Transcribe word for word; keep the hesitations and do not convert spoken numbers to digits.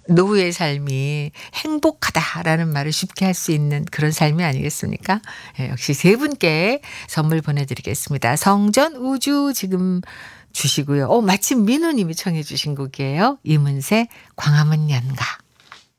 노후의 삶이 행복하다라는 말을 쉽게 할 수 있는 그런 삶이 아니겠습니까? 예, 역시 세 분께 선물 보내드리겠습니다. 성전 우주 지금 주시고요. 어, 마침 민우님이 청해 주신 곡이에요. 이문세 광화문 연가.